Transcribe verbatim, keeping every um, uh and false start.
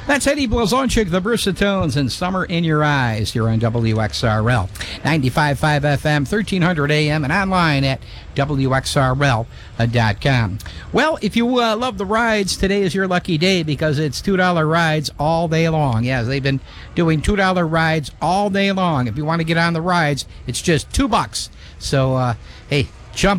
That's Eddie Blazonczyk, the Versatones, and Summer in Your Eyes here on W X R L. ninety-five point five F M, thirteen hundred A M, and online at W X R L dot com. Well, if you uh, love the rides, today is your lucky day because it's two dollar rides all day long. Yes, they've been doing two dollar rides all day long. If you want to get on the rides, it's just two bucks. So, uh, hey,